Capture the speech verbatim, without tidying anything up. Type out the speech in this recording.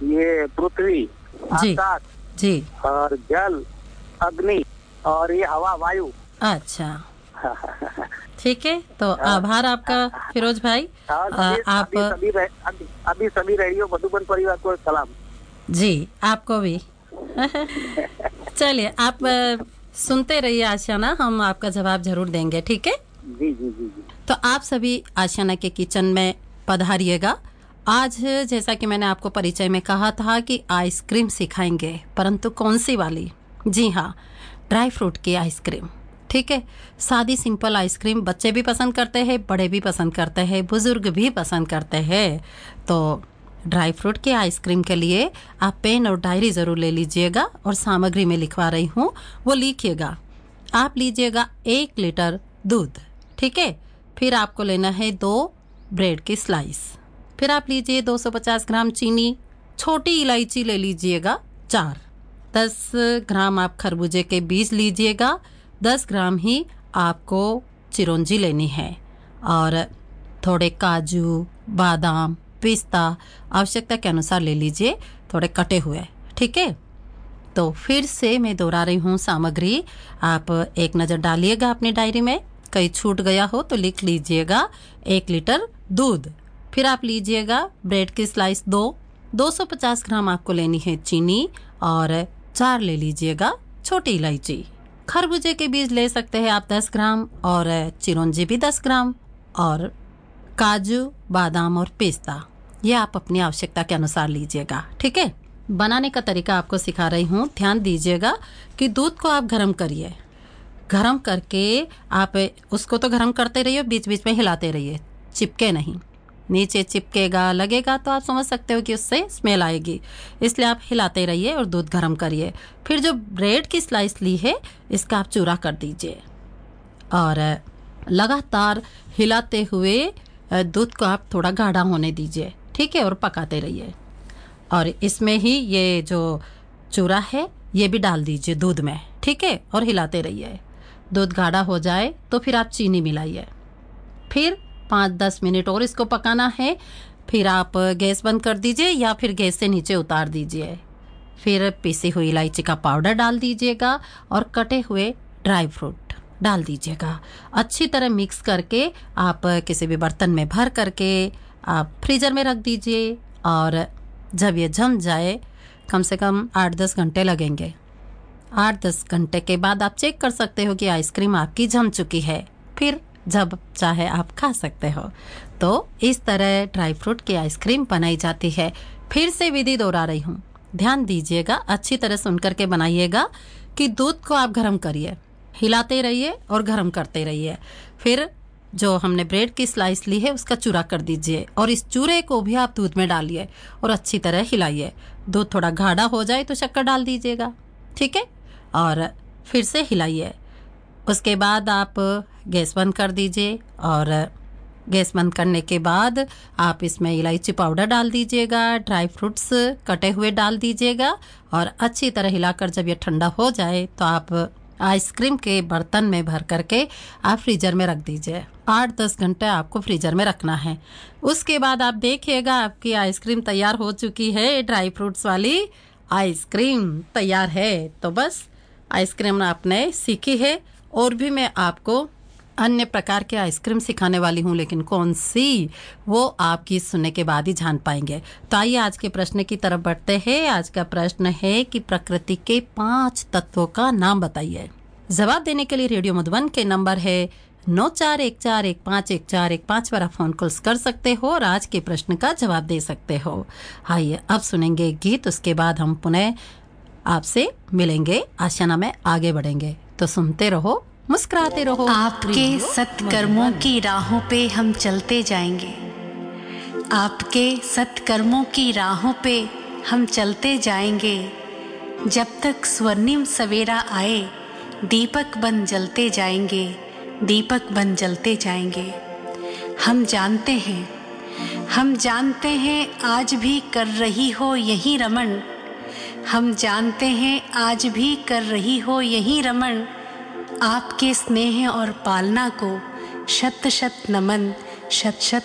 ये पृथ्वी, जी आकाश जी। और जल, अग्नि और ये हवा, वायु। अच्छा ठीक है, तो आभार आपका फिरोज भाई। और आ, अभी आप अभी सभी रे- अभी, अभी सभी रेडियो मधुबन परिवार को सलाम। जी आपको भी चलिए आप आ, सुनते रहिए आशियाना, हम आपका जवाब जरूर देंगे, ठीक है। जी जी जी जी। तो आप सभी आशियाना के किचन में पधारिएगा। आज जैसा कि मैंने आपको परिचय में कहा था कि आइसक्रीम सिखाएंगे, परंतु कौन सी वाली? जी हाँ, ड्राई फ्रूट की आइसक्रीम, ठीक है। सादी सिंपल आइसक्रीम बच्चे भी पसंद करते हैं, बड़े भी पसंद करते हैं, बुजुर्ग भी पसंद करते हैं। तो ड्राई फ्रूट की आइसक्रीम के लिए आप पेन और डायरी ज़रूर ले लीजिएगा, और सामग्री में लिखवा रही हूँ वो लिखिएगा। आप लीजिएगा एक लीटर दूध, ठीक है। फिर आपको लेना है दो ब्रेड की स्लाइस। फिर आप लीजिए दो सौ पचास ग्राम चीनी, छोटी इलायची ले लीजिएगा चार। दस ग्राम आप खरबूजे के बीज लीजिएगा, दस ग्राम ही आपको चिरौंजी लेनी है, और थोड़े काजू, बादाम, पिस्ता आवश्यकता के अनुसार ले लीजिए, थोड़े कटे हुए, ठीक है। तो फिर से मैं दोहरा रही हूँ सामग्री, आप एक नज़र डालिएगा अपनी डायरी में, कहीं छूट गया हो तो लिख लीजिएगा। एक लीटर दूध, फिर आप लीजिएगा ब्रेड की स्लाइस दो, दो सौ पचास ग्राम आपको लेनी है चीनी, और चार ले लीजिएगा छोटी इलायची। खरबूजे के बीज ले सकते हैं आप दस ग्राम, और चिरौंजी भी दस ग्राम, और काजू, बादाम और पिस्ता ये आप अपनी आवश्यकता के अनुसार लीजिएगा, ठीक है। बनाने का तरीका आपको सिखा रही हूँ, ध्यान दीजिएगा कि दूध को आप गर्म करिए। गर्म करके आप उसको तो गर्म करते रहिए, बीच बीच में हिलाते रहिए, चिपके नहीं। नीचे चिपकेगा, लगेगा तो आप समझ सकते हो कि उससे स्मेल आएगी, इसलिए आप हिलाते रहिए और दूध गर्म करिए। फिर जो ब्रेड की स्लाइस ली है इसका आप चूरा कर दीजिए, और लगातार हिलाते हुए दूध को आप थोड़ा गाढ़ा होने दीजिए, ठीक है, और पकाते रहिए। और इसमें ही ये जो चूरा है ये भी डाल दीजिए दूध में, ठीक है, और हिलाते रहिए। दूध गाढ़ा हो जाए तो फिर आप चीनी मिलाइए, फिर पाँच दस मिनट और इसको पकाना है। फिर आप गैस बंद कर दीजिए या फिर गैस से नीचे उतार दीजिए। फिर पिसी हुई इलायची का पाउडर डाल दीजिएगा, और कटे हुए ड्राई फ्रूट डाल दीजिएगा। अच्छी तरह मिक्स करके आप किसी भी बर्तन में भर करके आप फ्रीजर में रख दीजिए, और जब ये जम जाए, कम से कम आठ दस घंटे लगेंगे। आठ दस घंटे के बाद आप चेक कर सकते हो कि आइसक्रीम आपकी जम चुकी है, फिर जब चाहे आप खा सकते हो। तो इस तरह ड्राई फ्रूट की आइसक्रीम बनाई जाती है। फिर से विधि दोहरा रही हूँ, ध्यान दीजिएगा, अच्छी तरह सुन करके बनाइएगा कि दूध को आप गर्म करिए, हिलाते रहिए और गर्म करते रहिए। फिर जो हमने ब्रेड की स्लाइस ली है उसका चूरा कर दीजिए, और इस चूरे को भी आप दूध में डालिए और अच्छी तरह हिलाइए। दूध थोड़ा गाढ़ा हो जाए तो शक्कर डाल दीजिएगा, ठीक है, और फिर से हिलाइए। उसके बाद आप गैस बंद कर दीजिए, और गैस बंद करने के बाद आप इसमें इलायची पाउडर डाल दीजिएगा, ड्राई फ्रूट्स कटे हुए डाल दीजिएगा, और अच्छी तरह हिलाकर जब ये ठंडा हो जाए तो आप आइसक्रीम के बर्तन में भर करके आप फ्रीजर में रख दीजिए। आठ दस घंटे आपको फ्रीजर में रखना है। उसके बाद आप देखिएगा आपकी आइसक्रीम तैयार हो चुकी है, ड्राई फ्रूट्स वाली आइसक्रीम तैयार है। तो बस आइसक्रीम आपने सीखी है, और भी मैं आपको अन्य प्रकार के आइसक्रीम सिखाने वाली हूँ, लेकिन कौन सी वो आप गीत सुनने के बाद ही जान पाएंगे। तो आइए आज के प्रश्न की तरफ बढ़ते हैं। आज का प्रश्न है कि प्रकृति के पांच तत्वों का नाम बताइए। जवाब देने के लिए रेडियो मधुबन के नंबर है नौ चार एक चार एक पाँच एक चार एक पाँच पर आप फोन कॉल्स कर सकते हो और आज के प्रश्न का जवाब दे सकते हो। आइए अब सुनेंगे गीत, उसके बाद हम पुनः आपसे मिलेंगे, आशियाना में आगे बढ़ेंगे। तो सुनते रहो, मुस्कुराते रहो। आपके सत्कर्मों की राहों पे हम चलते जाएंगे, आपके सत्कर्मों की राहों पे हम चलते जाएंगे। जब तक स्वर्णिम सवेरा आए दीपक बन जलते जाएंगे, दीपक बन जलते जाएंगे। हम जानते हैं, हम जानते हैं आज भी कर रही हो यही रमण, हम जानते हैं आज भी कर रही हो यही रमण। आपके स्नेह और पालना को शत शत नमन, शत शत